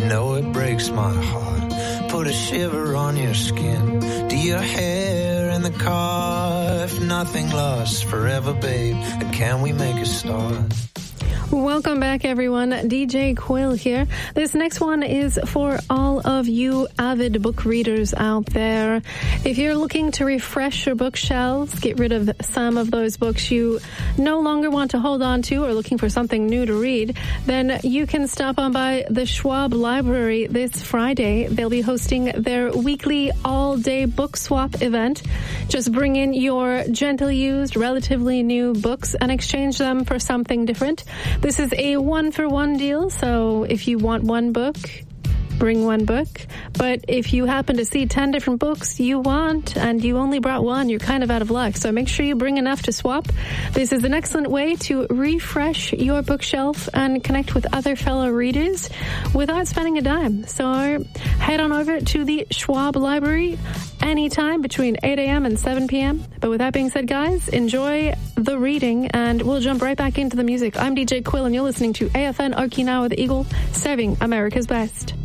know it breaks my heart. Put a shiver on your skin. Do your hair in the car. If nothing lasts forever, babe, then can we make a start? Welcome back, everyone. DJ Quill here. This next one is for all of you avid book readers out there. If you're looking to refresh your bookshelves, get rid of some of those books you no longer want to hold on to, or looking for something new to read, then you can stop on by the Schwab Library this Friday. They'll be hosting their weekly all-day book swap event. Just bring in your gently used, relatively new books and exchange them for something different. This is a one-for-one deal, so if you want one book, bring one book. But if you happen to see 10 different books you want and you only brought one, you're kind of out of luck. So make sure you bring enough to swap. This is an excellent way to refresh your bookshelf and connect with other fellow readers without spending a dime. So head on over to the Schwab Library anytime between 8 a.m. and 7 p.m. But with that being said, guys, enjoy the reading and we'll jump right back into the music. I'm DJ Quill and you're listening to AFN Okinawa the Eagle, serving America's best.